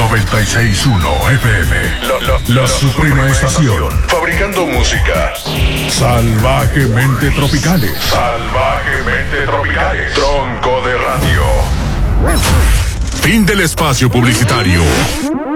96.1 FM. La suprema estación. Fabricando música. Salvajemente tropicales. Salvajemente tropicales. Tronco de radio. Fin del espacio publicitario.